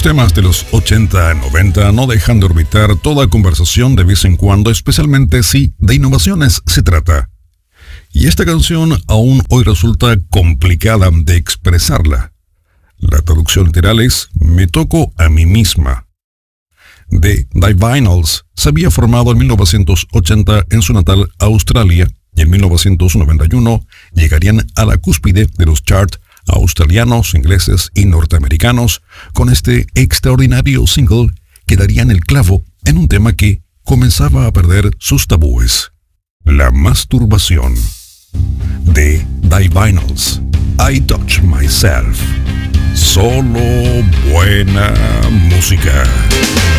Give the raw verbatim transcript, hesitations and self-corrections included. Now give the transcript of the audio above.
temas de los ochenta, noventa no dejan de orbitar toda conversación de vez en cuando, especialmente si de innovaciones se trata. Y esta canción aún hoy resulta complicada de expresarla. La traducción literal es "me toco a mí misma". The Divinyls se había formado en mil novecientos ochenta en su natal Australia y en mil novecientos noventa y uno llegarían a la cúspide de los charts australianos, ingleses y norteamericanos con este extraordinario single que darían el clavo en un tema que comenzaba a perder sus tabúes: la masturbación. The Divinyls, I Touch Myself. Solo buena música.